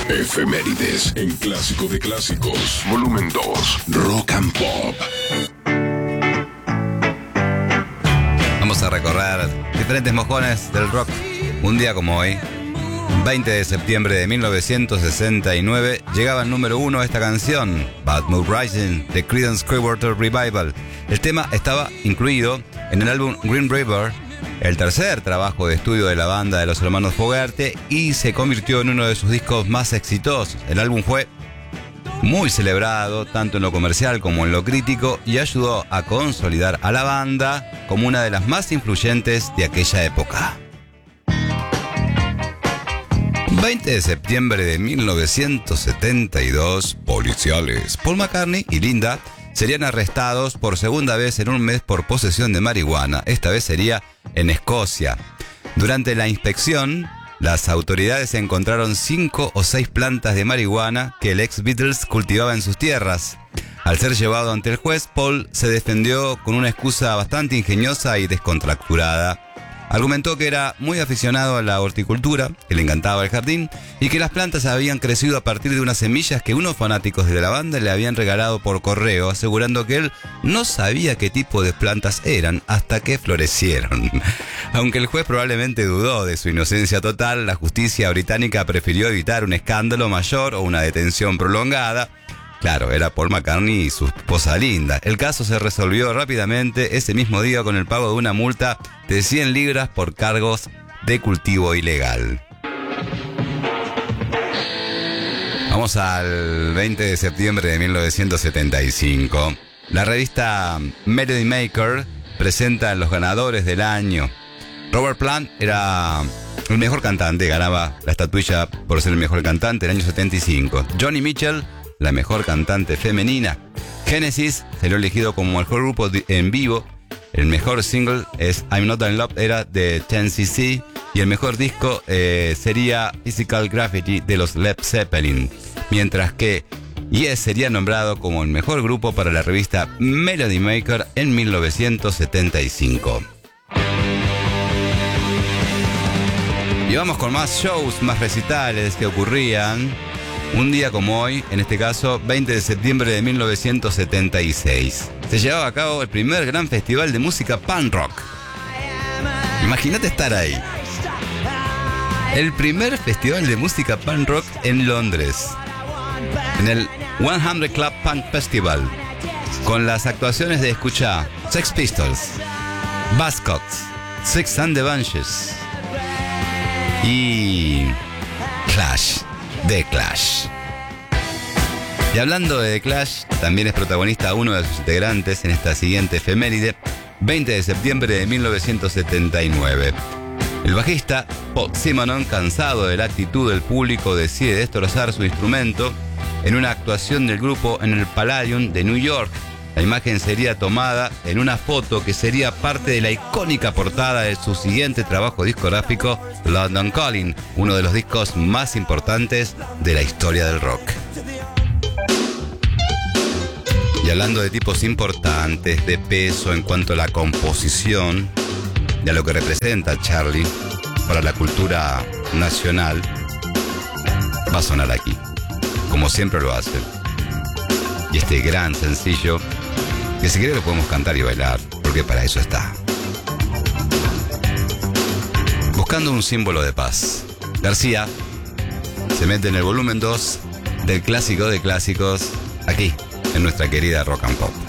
Efemérides en Clásico de Clásicos. Volumen 2. Rock and Pop. Vamos a recorrer diferentes mojones del rock. Un día como hoy, 20 de septiembre de 1969, llegaba al número 1 esta canción, Bad Moon Rising, de Creedence Clearwater Revival. El tema estaba incluido en el álbum Green River, el tercer trabajo de estudio de la banda de los hermanos Fogerty, y se convirtió en uno de sus discos más exitosos. El álbum fue muy celebrado, tanto en lo comercial como en lo crítico, y ayudó a consolidar a la banda como una de las más influyentes de aquella época. 20 de septiembre de 1972, policiales Paul McCartney y Linda serían arrestados por segunda vez en un mes por posesión de marihuana. Esta vez sería en Escocia. Durante la inspección, las autoridades encontraron 5 o 6 plantas de marihuana que el ex Beatles cultivaba en sus tierras. Al ser llevado ante el juez, Paul se defendió con una excusa bastante ingeniosa y descontracturada. Argumentó que era muy aficionado a la horticultura, que le encantaba el jardín y que las plantas habían crecido a partir de unas semillas que unos fanáticos de la banda le habían regalado por correo, asegurando que él no sabía qué tipo de plantas eran hasta que florecieron. Aunque el juez probablemente dudó de su inocencia total, la justicia británica prefirió evitar un escándalo mayor o una detención prolongada. Claro, era Paul McCartney y su esposa Linda. El caso se resolvió rápidamente ese mismo día con el pago de una multa de 100 libras por cargos de cultivo ilegal. Vamos al 20 de septiembre de 1975. La revista Melody Maker presenta a los ganadores del año. Robert Plant era el mejor cantante, ganaba la estatuilla por ser el mejor cantante el año 75. Joni Mitchell, la mejor cantante femenina. Genesis salió elegido como mejor grupo en vivo. El mejor single es I'm Not In Love, era de 10cc. Y el mejor disco sería Physical Graffiti de los Led Zeppelin. Mientras que Yes sería nombrado como el mejor grupo para la revista Melody Maker en 1975. Y vamos con más shows, más recitales que ocurrían un día como hoy, en este caso 20 de septiembre de 1976. Se llevaba a cabo el primer gran festival de música punk rock. Imagínate estar ahí. El primer festival de música punk rock en Londres, en el 100 Club Punk Festival, con las actuaciones de, escucha, Sex Pistols, Buzzcocks, Six and the Bunches y Clash. The Clash. Y hablando de The Clash, también es protagonista uno de sus integrantes en esta siguiente efeméride, 20 de septiembre de 1979. El bajista Paul Simonon, cansado de la actitud del público, decide destrozar su instrumento en una actuación del grupo en el Palladium de New York. La imagen sería tomada en una foto que sería parte de la icónica portada de su siguiente trabajo discográfico, London Calling, uno de los discos más importantes de la historia del rock. Y hablando de tipos importantes, de peso en cuanto a la composición y a lo que representa Charlie para la cultura nacional, va a sonar aquí, como siempre lo hace. Y este gran sencillo, que si quiere lo podemos cantar y bailar, porque para eso está. Buscando un símbolo de paz, García se mete en el volumen 2 del Clásico de Clásicos, aquí, en nuestra querida Rock and Pop.